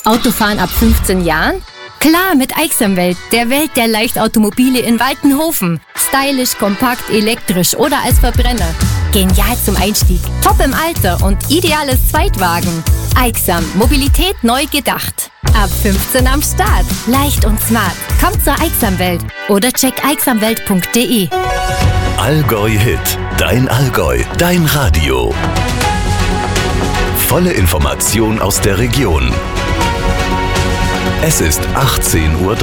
Autofahren ab 15 Jahren? Klar, mit Aixamwelt, der Welt der Leichtautomobile in Waltenhofen. Stylisch, kompakt, elektrisch oder als Verbrenner. Genial zum Einstieg, top im Alter und ideales Zweitwagen. Aixam, Mobilität neu gedacht. Ab 15 am Start. Leicht und smart. Kommt zur Aixamwelt oder check aixamwelt.de. Allgäu Hit. Dein Allgäu. Dein Radio. Volle Information aus der Region. Es ist 18:30 Uhr.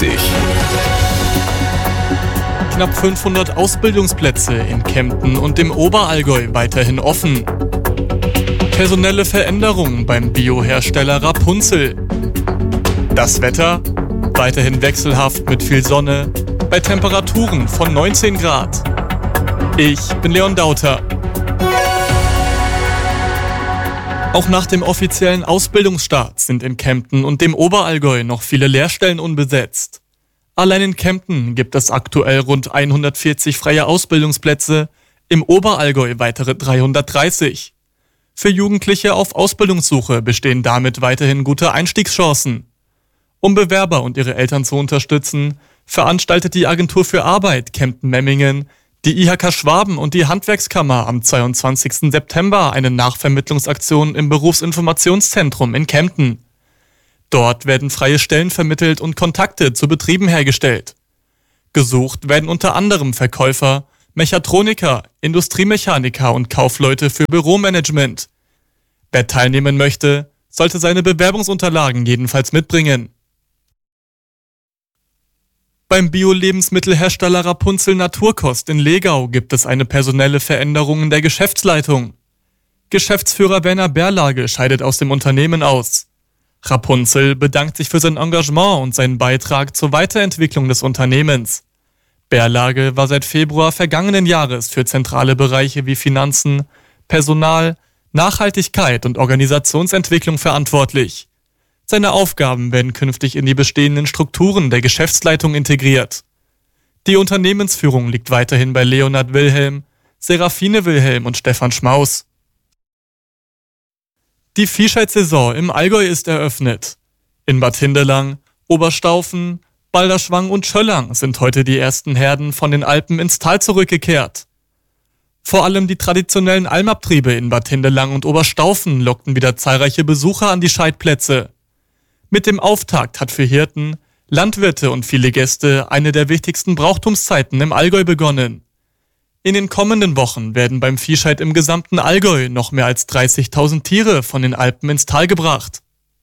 Knapp 500 Ausbildungsplätze in Kempten und im Oberallgäu weiterhin offen. Personelle Veränderungen beim Biohersteller Rapunzel. Das Wetter? Weiterhin wechselhaft mit viel Sonne, bei Temperaturen von 19 Grad. Ich bin Leon Dauter. Auch nach dem offiziellen Ausbildungsstart sind in Kempten und dem Oberallgäu noch viele Lehrstellen unbesetzt. Allein in Kempten gibt es aktuell rund 140 freie Ausbildungsplätze, im Oberallgäu weitere 330. Für Jugendliche auf Ausbildungssuche bestehen damit weiterhin gute Einstiegschancen. Um Bewerber und ihre Eltern zu unterstützen, veranstaltet die Agentur für Arbeit Kempten-Memmingen, die IHK Schwaben und die Handwerkskammer am 22. September eine Nachvermittlungsaktion im Berufsinformationszentrum in Kempten. Dort werden freie Stellen vermittelt und Kontakte zu Betrieben hergestellt. Gesucht werden unter anderem Verkäufer, Mechatroniker, Industriemechaniker und Kaufleute für Büromanagement. Wer teilnehmen möchte, sollte seine Bewerbungsunterlagen jedenfalls mitbringen. Beim Bio-Lebensmittelhersteller Rapunzel Naturkost in Legau gibt es eine personelle Veränderung in der Geschäftsleitung. Geschäftsführer Werner Berlage scheidet aus dem Unternehmen aus. Rapunzel bedankt sich für sein Engagement und seinen Beitrag zur Weiterentwicklung des Unternehmens. Berlage war seit Februar vergangenen Jahres für zentrale Bereiche wie Finanzen, Personal, Nachhaltigkeit und Organisationsentwicklung verantwortlich. Seine Aufgaben werden künftig in die bestehenden Strukturen der Geschäftsleitung integriert. Die Unternehmensführung liegt weiterhin bei Leonhard Wilhelm, Serafine Wilhelm und Stefan Schmaus. Die Viehscheidsaison im Allgäu ist eröffnet. In Bad Hindelang, Oberstaufen, Balderschwang und Schöllang sind heute die ersten Herden von den Alpen ins Tal zurückgekehrt. Vor allem die traditionellen Almabtriebe in Bad Hindelang und Oberstaufen lockten wieder zahlreiche Besucher an die Scheidplätze. Mit dem Auftakt hat für Hirten, Landwirte und viele Gäste eine der wichtigsten Brauchtumszeiten im Allgäu begonnen. In den kommenden Wochen werden beim Viehscheid im gesamten Allgäu noch mehr als 30.000 Tiere von den Alpen ins Tal gebracht.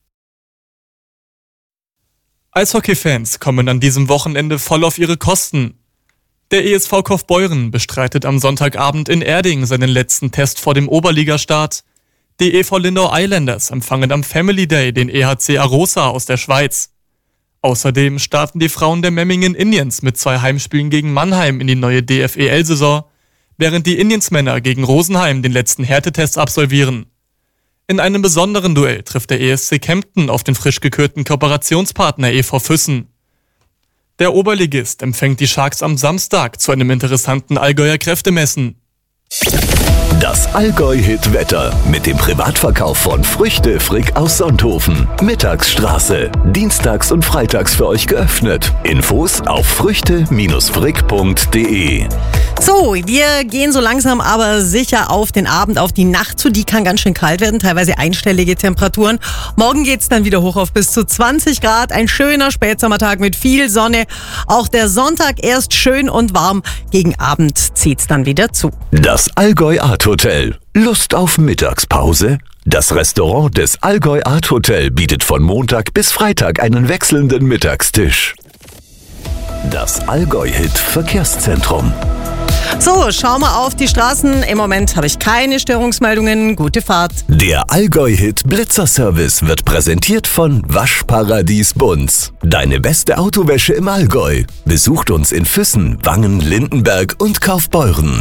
Eishockey-Fans kommen an diesem Wochenende voll auf ihre Kosten. Der ESV Kaufbeuren bestreitet am Sonntagabend in Erding seinen letzten Test vor dem Oberligastart. Die EV Lindau Islanders empfangen am Family Day den EHC Arosa aus der Schweiz. Außerdem starten die Frauen der Memmingen Indians mit 2 Heimspielen gegen Mannheim in die neue DFEL-Saison, während die Indians-Männer gegen Rosenheim den letzten Härtetest absolvieren. In einem besonderen Duell trifft der ESC Kempten auf den frisch gekürten Kooperationspartner EV Füssen. Der Oberligist empfängt die Sharks am Samstag zu einem interessanten Allgäuer Kräftemessen. Das Allgäu-Hit-Wetter mit dem Privatverkauf von Früchte Frick aus Sonthofen. Mittagsstraße. Dienstags und freitags für euch geöffnet. Infos auf früchte-frick.de. So, wir gehen so langsam aber sicher auf den Abend, auf die Nacht zu. Die kann ganz schön kalt werden, teilweise einstellige Temperaturen. Morgen geht's dann wieder hoch auf bis zu 20 Grad. Ein schöner Spätsommertag mit viel Sonne. Auch der Sonntag erst schön und warm. Gegen Abend zieht's dann wieder zu. Das Allgäu Art Hotel. Lust auf Mittagspause? Das Restaurant des Allgäu Art Hotel bietet von Montag bis Freitag einen wechselnden Mittagstisch. Das Allgäu-Hit Verkehrszentrum. So, schauen wir auf die Straßen. Im Moment habe ich keine Störungsmeldungen. Gute Fahrt. Der Allgäu-Hit Blitzerservice wird präsentiert von Waschparadies Bunz. Deine beste Autowäsche im Allgäu. Besucht uns in Füssen, Wangen, Lindenberg und Kaufbeuren.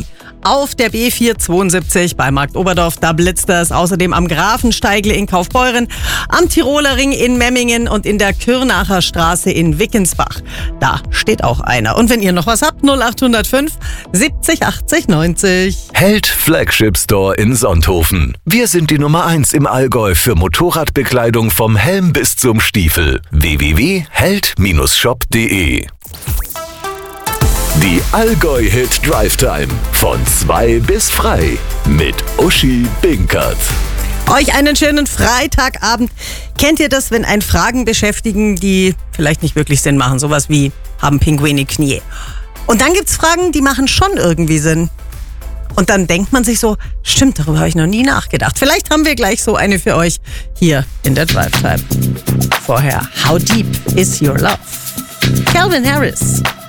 auf der B472 bei Markt Oberdorf. Da blitzt es. Außerdem am Grafensteigle in Kaufbeuren, am Tiroler Ring in Memmingen und in der Kürnacher Straße in Wickensbach. Da steht auch einer. Und wenn ihr noch was habt, 0805 70 80 90. Held Flagship Store in Sonthofen. Wir sind die Nummer 1 im Allgäu für Motorradbekleidung vom Helm bis zum Stiefel. www.held-shop.de. Die Allgäu-Hit Drive Time von 2 bis frei mit Uschi Binkert. Euch einen schönen Freitagabend. Kennt ihr das, wenn einen Fragen beschäftigen, die vielleicht nicht wirklich Sinn machen? Sowas wie, haben Pinguine Knie? Und dann gibt's Fragen, die machen schon irgendwie Sinn. Und dann denkt man sich so, stimmt, darüber habe ich noch nie nachgedacht. Vielleicht haben wir gleich so eine für euch hier in der Drive Time. Vorher, how deep is your love? Calvin Harris.